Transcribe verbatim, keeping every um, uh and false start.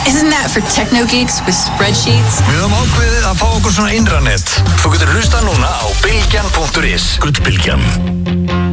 Isn't that for techno geeks with spreadsheets? Við höfum ákveðið að fá okkur svona intranet. Þú getur hlusta núna á bylgjan punktur is. Gullbylgjan.